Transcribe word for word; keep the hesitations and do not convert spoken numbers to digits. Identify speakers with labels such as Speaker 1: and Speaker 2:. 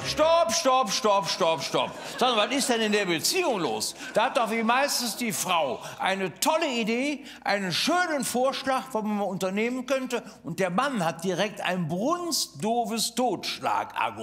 Speaker 1: Stopp, stopp, stopp, stopp, stopp. Sag mal, was ist denn in der Beziehung los? Da hat doch wie meistens die Frau eine tolle Idee, einen schönen Vorschlag, was man unternehmen könnte, und der Mann hat direkt ein brunstdoofes Totschlagargument.